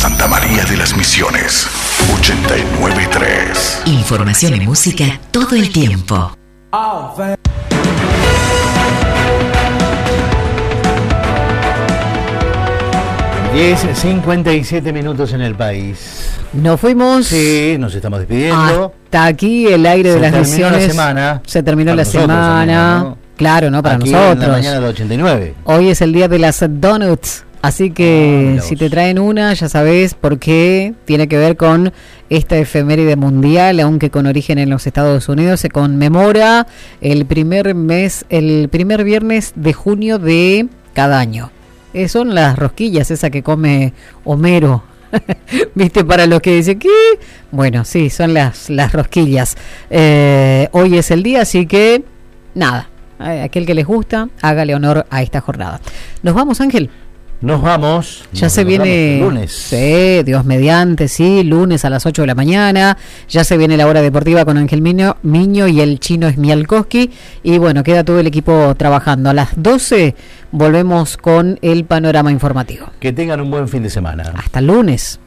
Santa María de las Misiones, 89.3. Información y música todo el tiempo. 10:57 minutos en el país. Nos fuimos. Sí, nos estamos despidiendo. Hasta aquí el aire de las misiones. Se terminó la semana. Se terminó la semana. ¿No? Claro, ¿no? Para aquí nosotros. En la mañana del 89. Hoy es el día de las donuts. Así que si te traen una, ya sabes por qué. Tiene que ver con esta efeméride mundial, aunque con origen en los Estados Unidos. Se conmemora el primer viernes de junio de cada año. Son las rosquillas, esa que come Homero. ¿Viste? Para los que dicen, ¿qué? Bueno, sí, son las rosquillas. Hoy es el día, así que nada. Aquel que les gusta, hágale honor a esta jornada. ¿Nos vamos, Ángel? Nos vamos. Ya se viene lunes. Sí, Dios mediante, sí, lunes a las 8 de la mañana. Ya se viene la hora deportiva con Ángel Miño y el chino Smialkowski. Y bueno, queda todo el equipo trabajando. A las 12 volvemos con el panorama informativo. Que tengan un buen fin de semana. Hasta el lunes.